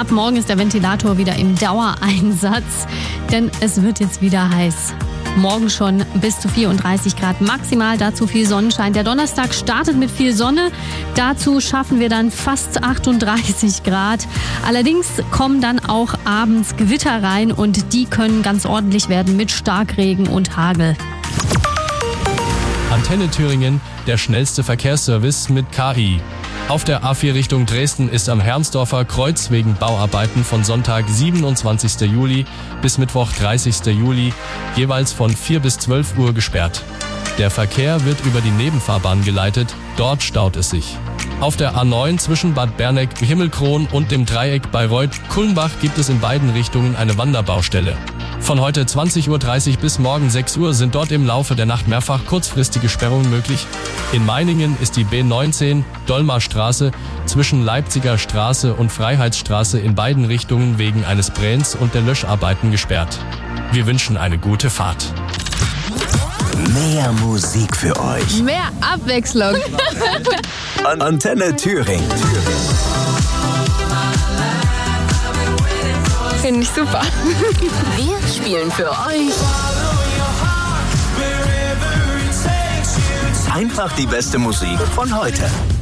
Ab morgen ist der Ventilator wieder im Dauereinsatz, denn es wird jetzt wieder heiß. Morgen schon bis zu 34 Grad maximal, dazu viel Sonnenschein. Der Donnerstag startet mit viel Sonne, dazu schaffen wir dann fast 38 Grad. Allerdings kommen dann auch abends Gewitter rein und die können ganz ordentlich werden mit Starkregen und Hagel. Antenne Thüringen, der schnellste Verkehrsservice mit KI. Auf der A4 Richtung Dresden ist am Hermsdorfer Kreuz wegen Bauarbeiten von Sonntag 27. Juli bis Mittwoch 30. Juli jeweils von 4 bis 12 Uhr gesperrt. Der Verkehr wird über die Nebenfahrbahn geleitet, dort staut es sich. Auf der A9 zwischen Bad Berneck, Himmelkron und dem Dreieck Bayreuth-Kulmbach gibt es in beiden Richtungen eine Wanderbaustelle. Von heute 20.30 Uhr bis morgen 6 Uhr sind dort im Laufe der Nacht mehrfach kurzfristige Sperrungen möglich. In Meiningen ist die B19 Dolmarstraße zwischen Leipziger Straße und Freiheitsstraße in beiden Richtungen wegen eines Brenns und der Löscharbeiten gesperrt. Wir wünschen eine gute Fahrt. Mehr Musik für euch. Mehr Abwechslung. Antenne Thüringen. Finde ich super. Wir spielen für euch Einfach die beste Musik von heute.